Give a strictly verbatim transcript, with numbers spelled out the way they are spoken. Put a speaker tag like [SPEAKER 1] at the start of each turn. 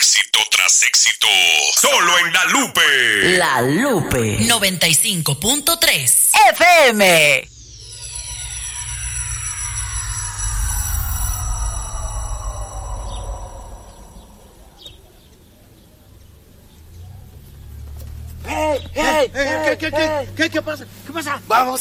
[SPEAKER 1] Éxito tras éxito. Solo en La Lupe.
[SPEAKER 2] La Lupe.
[SPEAKER 3] noventa y cinco punto tres
[SPEAKER 2] F M.
[SPEAKER 4] ¡Hey! ¡Hey! ¿Qué, qué, qué, qué, qué pasa? ¿Qué pasa? Vamos